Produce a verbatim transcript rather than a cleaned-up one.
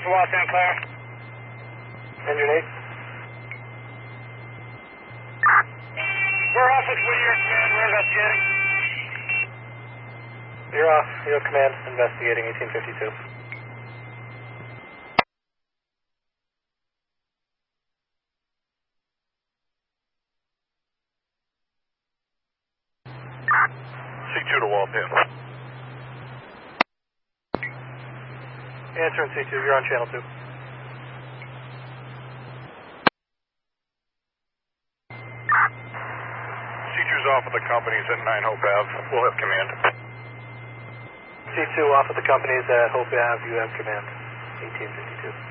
Los Sinclair. Engine eight. We're off with Whittier Command. We're investigating. You're off. You have command. Investigating eighteen fifty-two. C two to Walpin. Answer in C two. You're on channel two. C two's off at the companies at nine Hope Ave. We'll have command. C two off at the companies at Hope Ave. You have command. eighteen fifty-two.